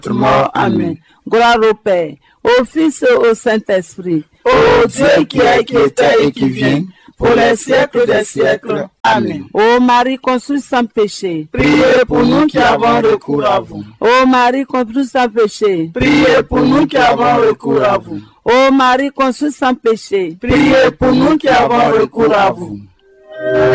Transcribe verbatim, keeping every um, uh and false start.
mort. Amen. Gloire au Père, au Fils et au Saint-Esprit. Ô Dieu qui est, qui était et qui vient, pour les siècles des siècles. Amen. Ô Marie conçue sans péché, Priez pour nous qui avons recours à vous. ô Marie conçue sans péché, Priez pour nous qui avons recours à vous. ô Marie conçue sans péché, Priez pour nous qui avons recours à vous.